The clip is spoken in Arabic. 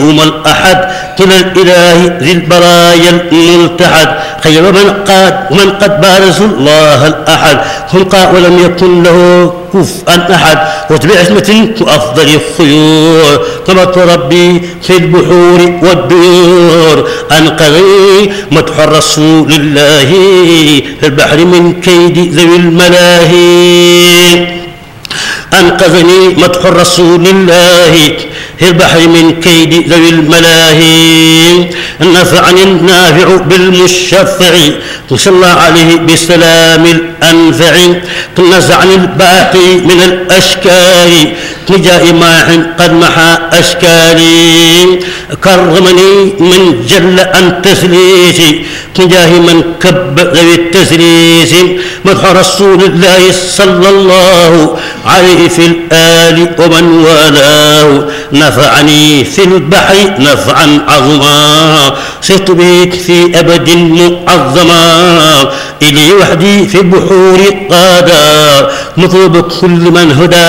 يوم الأحد إلى الإله ذي البرايا الملتحد خير من قد بارزوا الله الأحد خلقا ولم يكن له كفءا أحد وبعزمة وأفضل الخيور طلبت ربي في البحور والديور أنقذني مدح رسول الله في البحر من كيد ذوي الملاهي أنقذني مدح رسول الله في البحر من كيد ذوي الملاهي نفعني النافع بالمشفع صلى عليه بسلام الأنفع نزعني الباقي من الأشكال نجاء ماح قد محى أشكالي كرمني من جل عن تسليسي نجاه من كب ذوي التسليس مدح رسول الله صلى الله عليه في الآل ومن والاه نفعني في البحر نفعا عظما صرت بك في أبد معظما إلي وحدي في البحور قادا مطلب كل من هدى